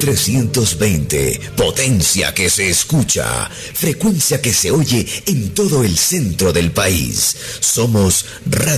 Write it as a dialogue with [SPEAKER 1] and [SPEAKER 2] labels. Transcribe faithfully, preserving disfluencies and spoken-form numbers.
[SPEAKER 1] trescientos veinte, potencia que se escucha, frecuencia que se oye en todo el centro del país. Somos Radio